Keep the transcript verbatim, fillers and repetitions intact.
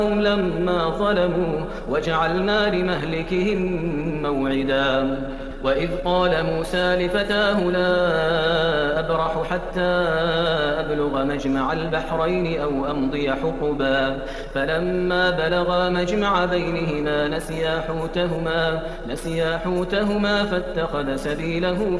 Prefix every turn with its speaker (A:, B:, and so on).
A: لما ظلموا وجعلنا لمهلكهم موعدا وإذ قال موسى لفتاه لا أبرح حتى أبلغ مجمع البحرين أو أمضي حقبا فلما بلغا مجمع بينهما نسيا حوتهما, نسيا حوتهما فاتخذ سبيله